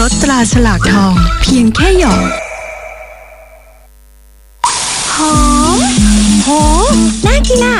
รสตราฉลากทองเพียงแค่หยดหอมโหน่ากินอ่ะ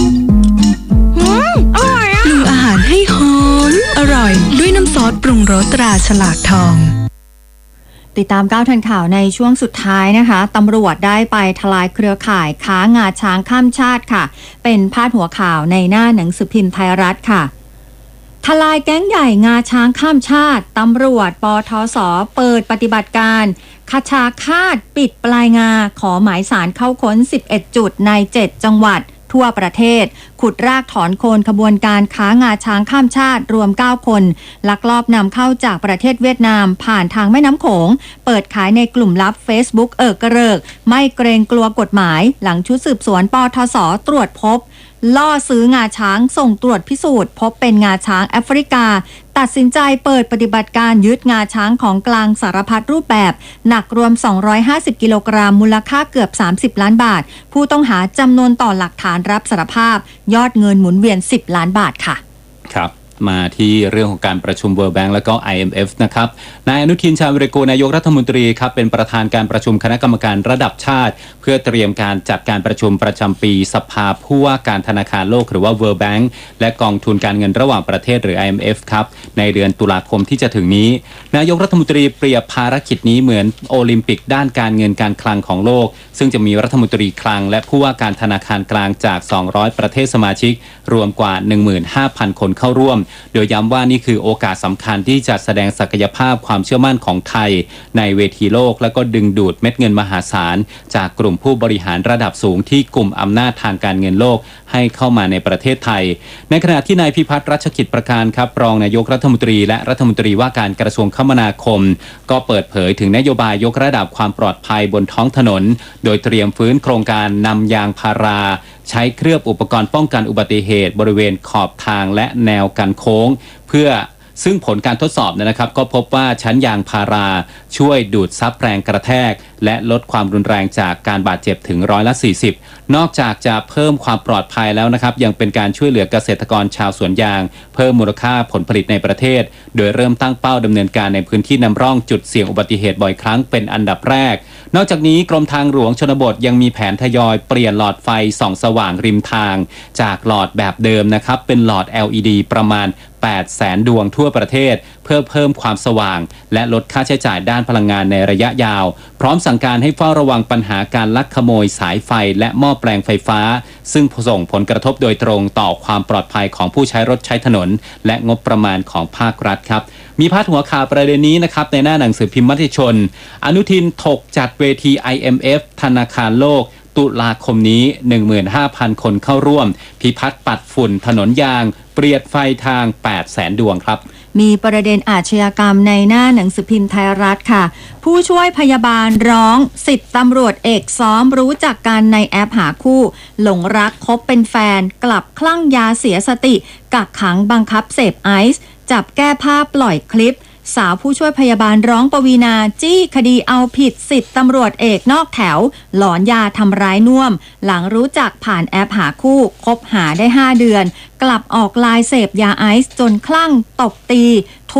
อร่อยอ่ะปรุงอาหารให้หอมอร่อยด้วยน้ำซอสปรุงรสตราฉลากทองติดตามก้าวทันข่าวในช่วงสุดท้ายนะคะตำรวจได้ไปทลายเครือข่ายค้างาช้างข้ามชาติค่ะเป็นพาดหัวข่าวในหน้าหนังสือพิมพ์ไทยรัฐค่ะทลายแก๊งใหญ่งาช้างข้ามชาติตำรวจปทศเปิดปฏิบัติการคชาฆาตปิดปลายงาขอหมายสารเข้าค้น11จุดใน7จังหวัดทั่วประเทศขุดรากถอนโคนขบวนการค้างาช้างข้ามชาติรวม9คนลักลอบนำเข้าจากประเทศเวียดนามผ่านทางแม่น้ำโขงเปิดขายในกลุ่มลับ Facebook กระเริกไม่เกรงกลัวกฎหมายหลังชุดสืบสวนปทศตรวจพบล่อซื้องาช้างส่งตรวจพิสูจน์พบเป็นงาช้างแอฟริกาตัดสินใจเปิดปฏิบัติการยึดงาช้างของกลางสารพัดรูปแบบหนักรวม250กิโลกรัมมูลค่าเกือบ30ล้านบาทผู้ต้องหาจำนวนต่อหลักฐานรับสารภาพยอดเงินหมุนเวียน10ล้านบาทค่ะครับมาที่เรื่องของการประชุม World Bank และก็ IMF นะครับนายอนุทินชาญวิรากูลนายกรัฐมนตรีครับเป็นประธานการประชุมคณะกรรมการระดับชาติเพื่อเตรียมการจัดการประชุมประจำปีสภาผู้ว่าการธนาคารโลกหรือว่า World Bank และกองทุนการเงินระหว่างประเทศหรือ IMF ครับในเดือนตุลาคมที่จะถึงนี้นายกรัฐมนตรีเปรียบภารกิจนี้เหมือนโอลิมปิกด้านการเงินการคลังของโลกซึ่งจะมีรัฐมนตรีคลังและผู้ว่าการธนาคารกลางจาก200ประเทศสมาชิกรวมกว่า 15,000 คนเข้าร่วมโดยย้ำว่านี่คือโอกาสสำคัญที่จะแสดงศักยภาพความเชื่อมั่นของไทยในเวทีโลกและก็ดึงดูดเม็ดเงินมหาศาลจากกลุ่มผู้บริหารระดับสูงที่กลุ่มอำนาจทางการเงินโลกให้เข้ามาในประเทศไทยในขณะที่นายพิพัฒน์รัชกิจประการครับรองนายกรัฐมนตรีและรัฐมนตรีว่าการกระทรวงคมนาคมก็เปิดเผยถึงนโยบายยกระดับความปลอดภัยบนท้องถนนโดยเตรียมฟื้นโครงการนำยางพาราใช้เคลือบอุปกรณ์ป้องกันอุบัติเหตุบริเวณขอบทางและแนวกันโค้งเพื่อซึ่งผลการทดสอบนะครับก็พบว่าชั้นยางพาราช่วยดูดซับแรงกระแทกและลดความรุนแรงจากการบาดเจ็บถึง40%นอกจากจะเพิ่มความปลอดภัยแล้วนะครับยังเป็นการช่วยเหลือเกษตรกรชาวสวนยางเพิ่มมูลค่าผลผลิตในประเทศโดยเริ่มตั้งเป้าดำเนินการในพื้นที่นำร่องจุดเสี่ยงอุบัติเหตุบ่อยครั้งเป็นอันดับแรกนอกจากนี้กรมทางหลวงชนบทยังมีแผนทยอยเปลี่ยนหลอดไฟส่องสว่างริมทางจากหลอดแบบเดิมนะครับเป็นหลอด LED ประมาณ800,000 ดวงทั่วประเทศเพื่อเพิ่มความสว่างและลดค่าใช้จ่ายด้านพลังงานในระยะยาวพร้อมสั่งการให้เฝ้าระวังปัญหาการลักขโมยสายไฟและหม้อแปลงไฟฟ้าซึ่งส่งผลกระทบโดยตรงต่อความปลอดภัยของผู้ใช้รถใช้ถนนและงบประมาณของภาครัฐครับมีพาดหัวข่าวประเด็นนี้นะครับในหน้าหนังสือพิมพ์มติชนอนุทินถกจัดเวที IMF ธนาคารโลกตุลาคมนี้ 15,000 คนเข้าร่วมพิพัฒน์ปัดฝุ่นถนนยางเปรียดไฟทาง 800,000 ดวงครับมีประเด็นอาชญากรรมในหน้าหนังสือพิมพ์ไทยรัฐค่ะผู้ช่วยพยาบาลร้อง10ตำรวจเอกซ้อมรู้จักกันในแอปหาคู่หลงรักคบเป็นแฟนกลับคลั่งยาเสียสติกักขังบังคับเสพไอซ์จับแก้ผ้าปล่อยคลิปสาวผู้ช่วยพยาบาลร้องปวีณาจี้คดีเอาผิด10ตำรวจเอกนอกแถวหลอนยาทำร้ายน่วมหลังรู้จักผ่านแอปหาคู่คบหาได้5เดือนกลับออกลายเสพยาไอซ์จนคลั่งตบตี